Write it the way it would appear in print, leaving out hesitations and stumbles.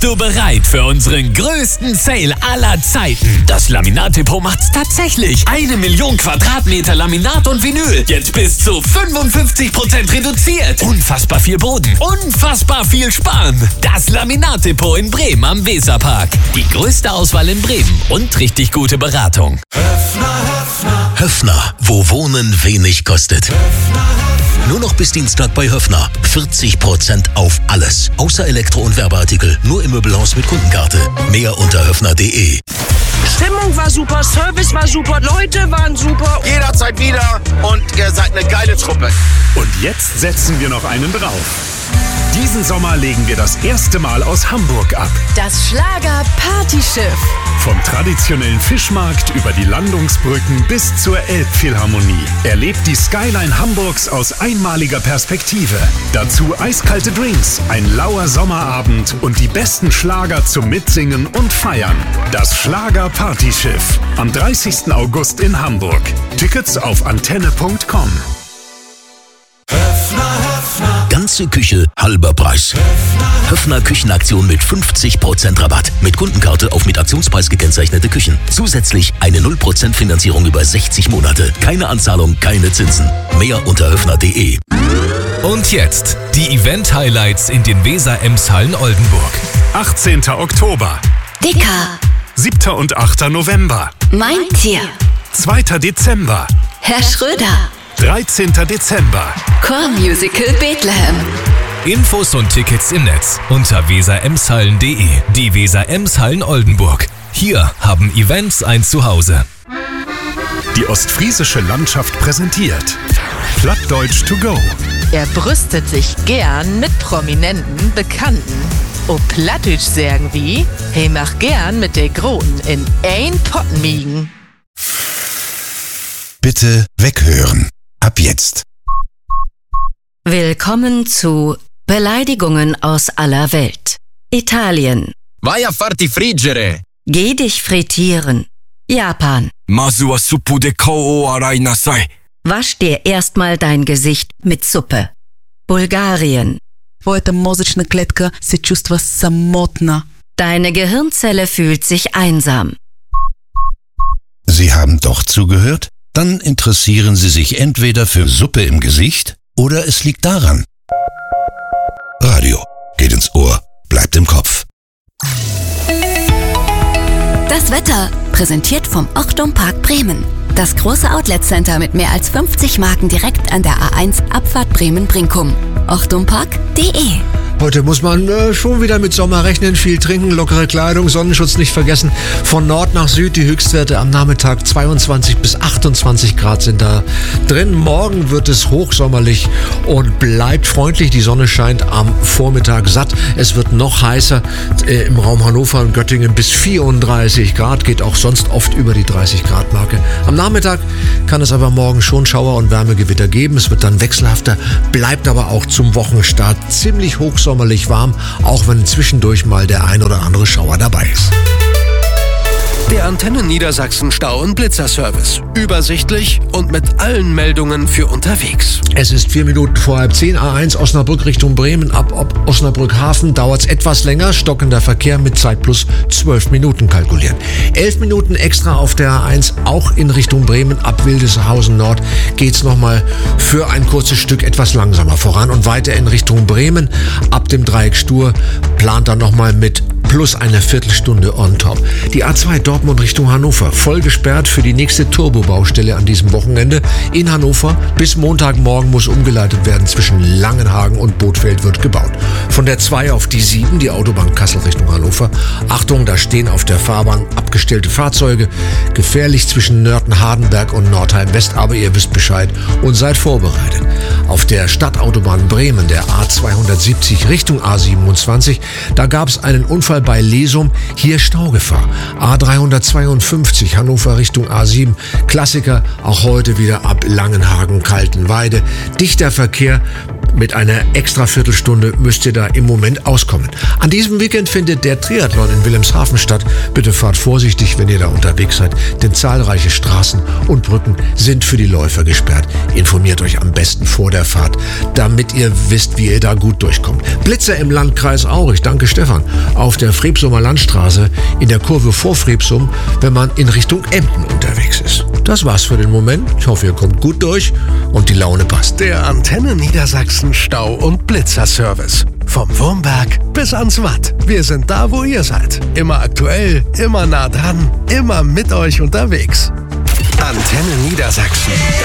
Bist du bereit für unseren größten Sale aller Zeiten? Das Laminat-Depot macht's tatsächlich. 1 Million Quadratmeter Laminat und Vinyl. Jetzt bis zu 55% reduziert. Unfassbar viel Boden. Unfassbar viel Sparen. Das Laminat-Depot in Bremen am Weserpark. Die größte Auswahl in Bremen und richtig gute Beratung. Höffner, wo Wohnen wenig kostet. Nur noch bis Dienstag bei Höffner. 40% auf alles. Außer Elektro- und Werbeartikel. Nur im Möbelhaus mit Kundenkarte. Mehr unter höffner.de. Stimmung war super, Service war super, Leute waren super. Jederzeit wieder und ihr seid eine geile Truppe. Und jetzt setzen wir noch einen drauf. Diesen Sommer legen wir das erste Mal aus Hamburg ab. Das Schlager-Partyschiff. Vom traditionellen Fischmarkt über die Landungsbrücken bis zur Elbphilharmonie. Erlebt die Skyline Hamburgs aus einmaliger Perspektive. Dazu eiskalte Drinks, ein lauer Sommerabend und die besten Schlager zum Mitsingen und Feiern. Das Schlager-Partyschiff. Am 30. August in Hamburg. Tickets auf antenne.com. Ganze Küche, halber Preis. Höffner Küchenaktion mit 50% Rabatt. Mit Kundenkarte auf mit Aktionspreis gekennzeichnete Küchen. Zusätzlich eine 0% Finanzierung über 60 Monate. Keine Anzahlung, keine Zinsen. Mehr unter höffner.de. Und jetzt die Event-Highlights in den Weser-Emshallen Oldenburg. 18. Oktober. Dicker. 7. und 8. November. Mein Tier. 2. Dezember. Herr Schröder. 13. Dezember. Chormusical Bethlehem. Infos und Tickets im Netz unter weseremshallen.de. Die Weser-Emshallen Oldenburg. Hier haben Events ein Zuhause. Die ostfriesische Landschaft präsentiert Plattdeutsch to go. Er brüstet sich gern mit prominenten Bekannten. O Plattdeutsch sagen wie, hey mach gern mit der Groten in ein Pott miegen. Bitte weghören. Ab jetzt. Willkommen zu Beleidigungen aus aller Welt. Italien. Vai a farti friggere. Geh dich frittieren. Japan. Masu wa suppu de kou o arai nasai. Wasch dir erstmal dein Gesicht mit Suppe. Bulgarien. Wo эта мозочная клетка се чувства самотна. Deine Gehirnzelle fühlt sich einsam. Sie haben doch zugehört? Dann interessieren Sie sich entweder für Suppe im Gesicht oder es liegt daran. Radio geht ins Ohr, bleibt im Kopf. Das Wetter, präsentiert vom Ochtum Park Bremen. Das große Outlet-Center mit mehr als 50 Marken direkt an der A1 Abfahrt Bremen-Brinkum. ochtumpark.de. Heute muss man schon wieder mit Sommer rechnen, viel trinken, lockere Kleidung, Sonnenschutz nicht vergessen. Von Nord nach Süd die Höchstwerte am Nachmittag 22 bis 28 Grad sind da drin. Morgen wird es hochsommerlich und bleibt freundlich. Die Sonne scheint am Vormittag satt. Es wird noch heißer im Raum Hannover und Göttingen bis 34 Grad, geht auch sonst oft über die 30 Grad Marke. Am Nachmittag kann es aber morgen schon Schauer und Wärmegewitter geben. Es wird dann wechselhafter, bleibt aber auch zum Wochenstart ziemlich hochsommerlich warm, auch wenn zwischendurch mal der ein oder andere Schauer dabei ist. Der Antenne Niedersachsen Stau- und Blitzerservice. Übersichtlich und mit allen Meldungen für unterwegs. Es ist 4 Minuten vor halb 10, A1 Osnabrück Richtung Bremen. Ab Osnabrück Hafen dauert es etwas länger. Stockender Verkehr mit Zeit plus 12 Minuten kalkulieren. 11 Minuten extra auf der A1, auch in Richtung Bremen. Ab Wildeshausen Nord geht es nochmal für ein kurzes Stück etwas langsamer voran. Und weiter in Richtung Bremen. Ab dem Dreieck Stur plant dann nochmal mit plus eine Viertelstunde on top. Die A2 Dortmund Richtung Hannover, voll gesperrt für die nächste Turbobaustelle an diesem Wochenende. In Hannover bis Montagmorgen muss umgeleitet werden. Zwischen Langenhagen und Bothfeld wird gebaut. Von der 2 auf die 7, die Autobahn Kassel Richtung Hannover. Achtung, da stehen auf der Fahrbahn abgestellte Fahrzeuge. Gefährlich zwischen Nörten-Hardenberg und Nordheim-West, aber ihr wisst Bescheid und seid vorbereitet. Auf der Stadtautobahn Bremen, der A270 Richtung A27, da gab es einen Unfall bei Lesum, hier Staugefahr. A352 Hannover Richtung A7, Klassiker, auch heute wieder ab Langenhagen, Kaltenweide. Dichter Verkehr Mit einer extra Viertelstunde müsst ihr da im Moment auskommen. An diesem Weekend findet der Triathlon in Wilhelmshaven statt. Bitte fahrt vorsichtig, wenn ihr da unterwegs seid, denn zahlreiche Straßen und Brücken sind für die Läufer gesperrt. Informiert euch am besten vor der Fahrt, damit ihr wisst, wie ihr da gut durchkommt. Blitzer im Landkreis Aurich, danke Stefan, auf der Friebsumer Landstraße in der Kurve vor Friebsum, wenn man in Richtung Emden unterwegs ist. Das war's für den Moment. Ich hoffe, ihr kommt gut durch und die Laune passt. Der Antenne Niedersachsen Stau- und Blitzerservice. Vom Wurmberg bis ans Watt. Wir sind da, wo ihr seid. Immer aktuell, immer nah dran, immer mit euch unterwegs. Antenne Niedersachsen.